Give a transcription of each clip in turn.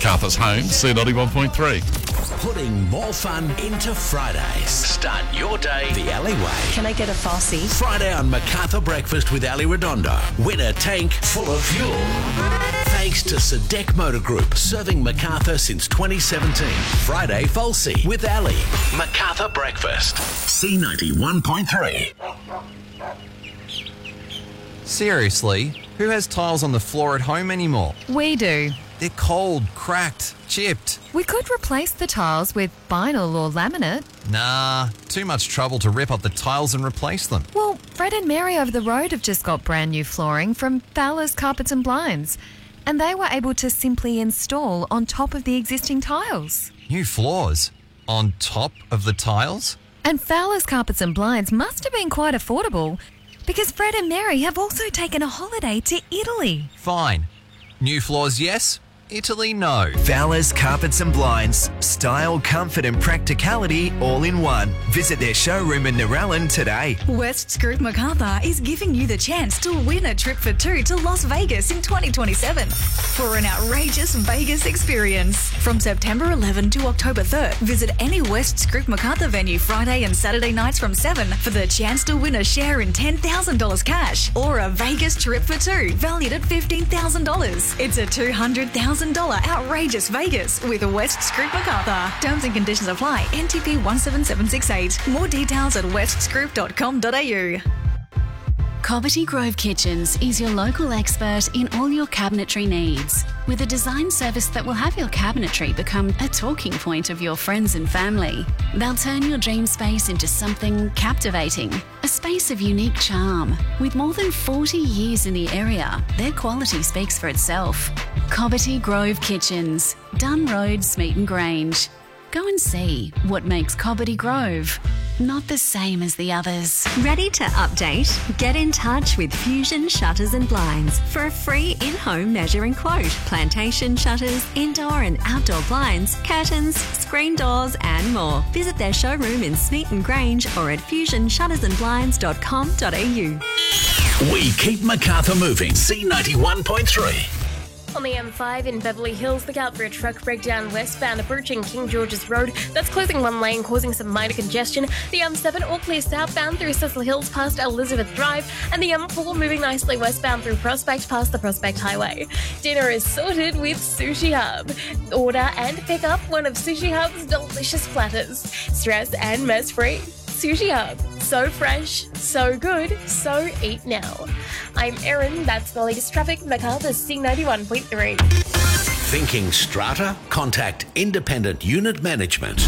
Macarthur's home, C91.3. Putting more fun into Fridays. Start your day the alleyway. Can I get a Farsi? Friday on Macarthur Breakfast with Ali Redondo. Win a tank full of fuel. Thanks to Sadek Motor Group, serving Macarthur since 2017. Friday Falsey with Ali. Macarthur Breakfast. C91.3. Seriously, who has tiles on the floor at home anymore? We do. They're cold, cracked, chipped. We could replace the tiles with vinyl or laminate. Nah, too much trouble to rip up the tiles and replace them. Well, Fred and Mary over the road have just got brand new flooring from Fowler's Carpets and Blinds, and they were able to simply install on top of the existing tiles. New floors? On top of the tiles? And Fowler's Carpets and Blinds must have been quite affordable, because Fred and Mary have also taken a holiday to Italy. Fine. New floors, yes. Italy, no. Fowler's Carpets and Blinds. Style, comfort and practicality all in one. Visit their showroom in Narellan today. West Scroop Macarthur is giving you the chance to win a trip for two to Las Vegas in 2027 for an outrageous Vegas experience. From September 11 to October 3rd, visit any West Scroop Macarthur venue Friday and Saturday nights from 7 for the chance to win a share in $10,000 cash or a Vegas trip for two valued at $15,000. It's a $200,000 outrageous Vegas with West Scroop Macarthur. Terms and conditions apply. NTP 17768. More details at westscroop.com.au. Cobbitty Grove Kitchens is your local expert in all your cabinetry needs, with a design service that will have your cabinetry become a talking point of your friends and family. They'll turn your dream space into something captivating, a space of unique charm. With more than 40 years in the area, their quality speaks for itself. Cobbitty Grove Kitchens, Dunn Road, Smeaton Grange. Go and see what makes Cobbitty Grove not the same as the others. Ready to update? Get in touch with Fusion Shutters and Blinds for a free in-home measuring quote. Plantation shutters, indoor and outdoor blinds, curtains, screen doors and more. Visit their showroom in Smeaton Grange or at fusionshuttersandblinds.com.au. We keep Macarthur moving. C91.3. On the M5 in Beverly Hills, look out for a truck breakdown westbound approaching King George's Road. That's closing one lane, causing some minor congestion. The M7 all clear southbound through Cecil Hills past Elizabeth Drive, and the M4 moving nicely westbound through Prospect past the Prospect Highway. Dinner is sorted with Sushi Hub. Order and pick up one of Sushi Hub's delicious platters. Stress and mess free. Sushi Hub. So fresh, so good, so eat now. I'm Erin, that's the latest traffic, Macarthur C91.3. Thinking strata? Contact Independent Unit Management.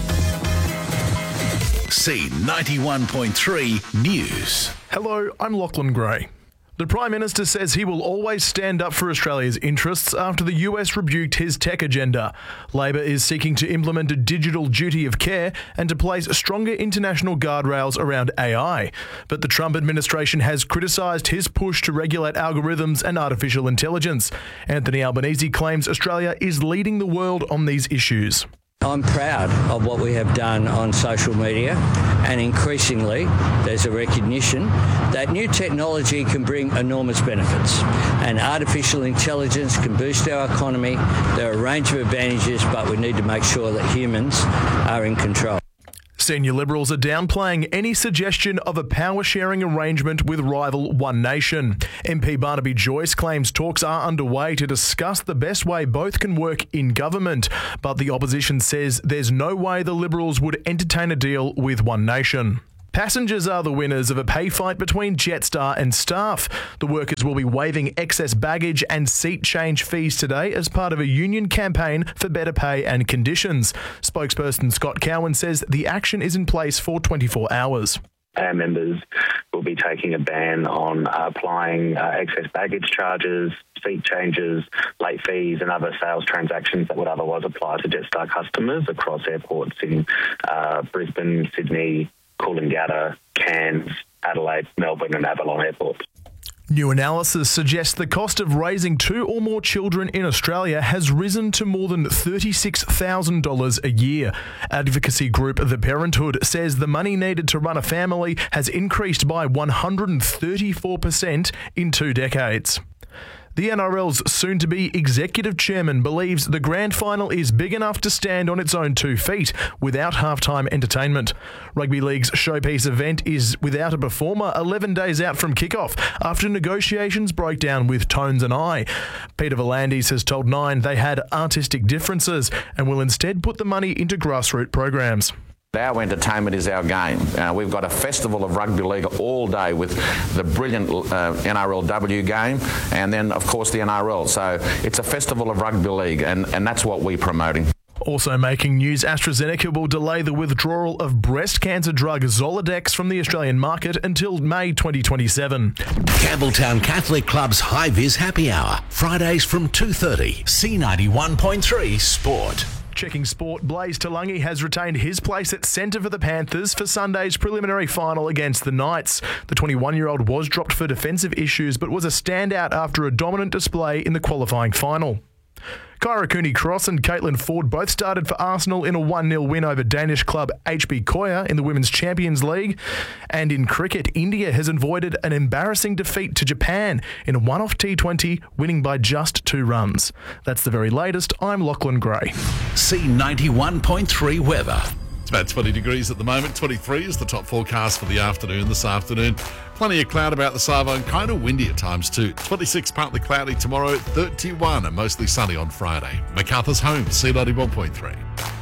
C91.3 News. Hello, I'm Lachlan Gray. The Prime Minister says he will always stand up for Australia's interests after the US rebuked his tech agenda. Labor is seeking to implement a digital duty of care and to place stronger international guardrails around AI. But the Trump administration has criticised his push to regulate algorithms and artificial intelligence. Anthony Albanese claims Australia is leading the world on these issues. I'm proud of what we have done on social media, and increasingly there's a recognition that new technology can bring enormous benefits, and artificial intelligence can boost our economy. There are a range of advantages, but we need to make sure that humans are in control. Senior Liberals are downplaying any suggestion of a power-sharing arrangement with rival One Nation. MP Barnaby Joyce claims talks are underway to discuss the best way both can work in government, but the opposition says there's no way the Liberals would entertain a deal with One Nation. Passengers are the winners of a pay fight between Jetstar and staff. The workers will be waiving excess baggage and seat change fees today as part of a union campaign for better pay and conditions. Spokesperson Scott Cowan says the action is in place for 24 hours. Our members will be taking a ban on applying excess baggage charges, seat changes, late fees and other sales transactions that would otherwise apply to Jetstar customers across airports in Brisbane, Sydney, Coolangatta, Cairns, Adelaide, Melbourne and Avalon airports. New analysis suggests the cost of raising two or more children in Australia has risen to more than $36,000 a year. Advocacy group The Parenthood says the money needed to run a family has increased by 134% in 2 decades. The NRL's soon-to-be executive chairman believes the grand final is big enough to stand on its own 2 feet without halftime entertainment. Rugby League's showpiece event is without a performer 11 days out from kickoff after negotiations broke down with Tones and I. Peter V'landys has told Nine they had artistic differences and will instead put the money into grassroots programs. Our entertainment is our game. We've got a festival of rugby league all day with the brilliant NRLW game and then, of course, the NRL. So it's a festival of rugby league and that's what we're promoting. Also making news, AstraZeneca will delay the withdrawal of breast cancer drug Zoladex from the Australian market until May 2027. Campbelltown Catholic Club's High Vis Happy Hour, Fridays from 2:30. C91.3 Sport. Checking sport, Blaze Talangi has retained his place at centre for the Panthers for Sunday's preliminary final against the Knights. The 21-year-old was dropped for defensive issues but was a standout after a dominant display in the qualifying final. Kyra Cooney-Cross and Caitlin Ford both started for Arsenal in a 1-0 win over Danish club HB Koya in the Women's Champions League. And in cricket, India has avoided an embarrassing defeat to Japan in a one-off T20, winning by just 2 runs. That's the very latest. I'm Lachlan Gray. C91.3 weather. It's about 20 degrees at the moment. 23 is the top forecast for the afternoon this afternoon. Plenty of cloud about the Savo and kind of windy at times too. 26 partly cloudy tomorrow, 31 and mostly sunny on Friday. MacArthur's Home, C91.3.